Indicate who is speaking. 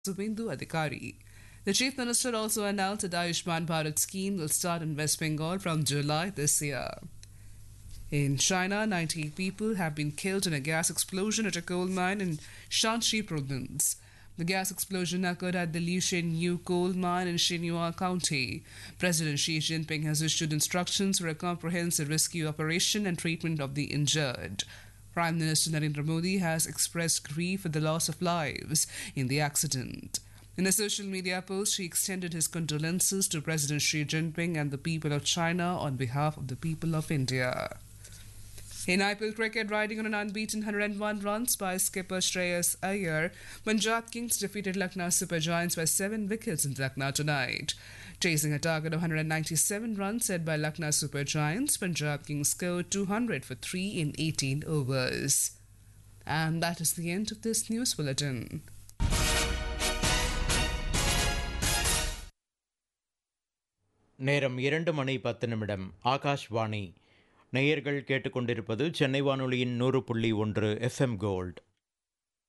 Speaker 1: Subindu Adhikari. The Chief Minister also announced that the Ayushman Bharat scheme will start in West Bengal from July this year. In China, 90 people have been killed in a gas explosion at a coal mine in Shanxi province. The gas explosion occurred at the Liu Shenyu coal mine in Xinhua County. President Xi Jinping has issued instructions for a comprehensive rescue operation and treatment of the injured. Prime Minister Narendra Modi has expressed grief for the loss of lives in the accident. In a social media post, he extended his condolences to President Xi Jinping and the people of China on behalf of the people of India. In IPL cricket, riding on an unbeaten 101 runs by skipper Shreyas Iyer, Punjab Kings defeated Lucknow Super Giants by 7 wickets in Lucknow tonight. Chasing a target of 197 runs set by Lucknow Super Giants, Punjab Kings scored 200 for 3 in 18 overs. And that is the end of this news bulletin.
Speaker 2: நேரம் 2:10 ஆகாஷ்வாணி. நேயர்கள் கேட்டுக்கொண்டிருப்பது சென்னை வானொலியின் 100.1 FM gold.